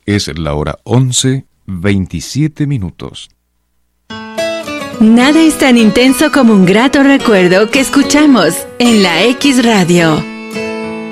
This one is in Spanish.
Es la hora 11:27. Nada es tan intenso como un grato recuerdo que escuchamos en la X Radio.